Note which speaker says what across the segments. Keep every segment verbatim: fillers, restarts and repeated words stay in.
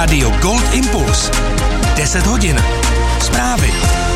Speaker 1: Rádio Gold Impuls. deset hodin. Zprávy.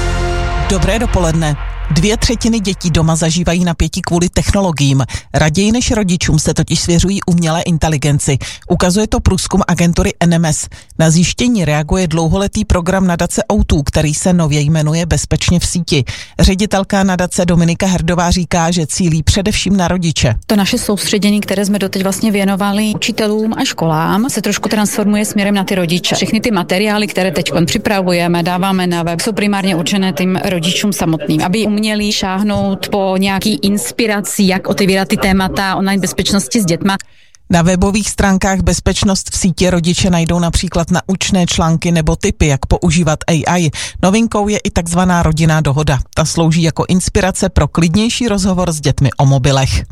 Speaker 2: Dobré dopoledne. Dvě třetiny dětí doma zažívají napětí kvůli technologiím. Raději než rodičům se totiž svěřují umělé inteligenci. Ukazuje to průzkum agentury N M S. Na zjištění reaguje dlouholetý program nadace O dva, který se nově jmenuje Bezpečně v síti. Ředitelka nadace Dominika Herdová říká, že cílí především na rodiče.
Speaker 3: To naše soustředění, které jsme doteď vlastně věnovali učitelům a školám, se trošku transformuje směrem na ty rodiče. Všechny ty materiály, které teď připravujeme, dáváme na web, jsou primárně určené tím rodičům samotným, aby měli šáhnout po nějaký inspiraci, jak otevírat ty témata online bezpečnosti s dětma.
Speaker 2: Na webových stránkách Bezpečnost v síti rodiče najdou například naučné články nebo tipy, jak používat A I. Novinkou je i takzvaná rodinná dohoda. Ta slouží jako inspirace pro klidnější rozhovor s dětmi o mobilech.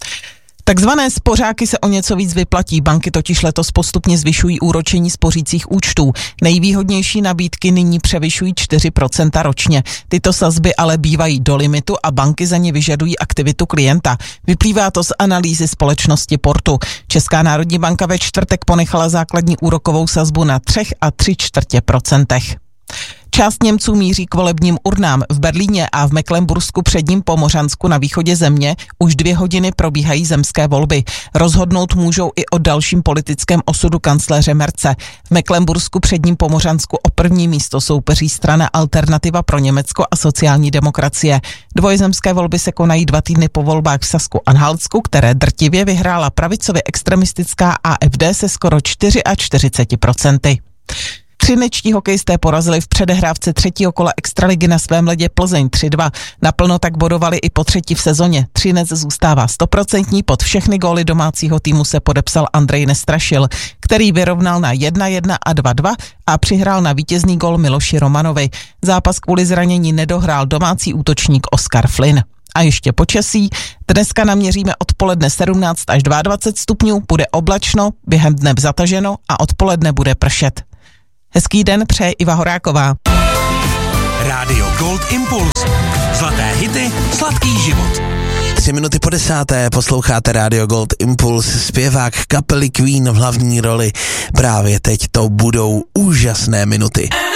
Speaker 2: Takzvané spořáky se o něco víc vyplatí. Banky totiž letos postupně zvyšují úročení spořících účtů. Nejvýhodnější nabídky nyní převyšují čtyři procenta ročně. Tyto sazby ale bývají do limitu a banky za ně vyžadují aktivitu klienta. Vyplývá to z analýzy společnosti Portu. Česká národní banka ve čtvrtek ponechala základní úrokovou sazbu na tři a tři čtvrtě procentech. Část Němců míří k volebním urnám. V Berlíně a v Mecklenbursku předním Pomořansku na východě země už dvě hodiny probíhají zemské volby. Rozhodnout můžou i o dalším politickém osudu kancléře Merze. V Mecklenbursku předním Pomořansku o první místo soupeří strana Alternativa pro Německo a sociální demokracie. Dvojzemské volby se konají dva týdny po volbách v Sasku-Anhaltsku, které drtivě vyhrála pravicově extremistická A F D se skoro čtyřiceti čtyři procenty. Třinečtí hokejisté porazili v předehrávce třetího kola extraligy na svém ledě Plzeň tři dva. Naplno tak bodovali i po třetí v sezóně. Třinec zůstává stoprocentní, pod všechny góly domácího týmu se podepsal Andrej Nestrašil, který vyrovnal na jedna jedna a dva dva a přihrál na vítězný gól Miloši Romanovi. Zápas kvůli zranění nedohrál domácí útočník Oskar Flynn. A ještě počasí. Dneska naměříme odpoledne sedmnáct až dvacet dva stupňů, bude oblačno, během dne zataženo a odpoledne bude pršet. Hezký den přeje Iva Horáková.
Speaker 1: Rádio Gold Impuls. Zlaté hity, sladký život.
Speaker 4: Tři minuty po desáté posloucháte Radio Gold Impuls, zpěvák kapely Queen v hlavní roli. Právě teď to budou úžasné minuty.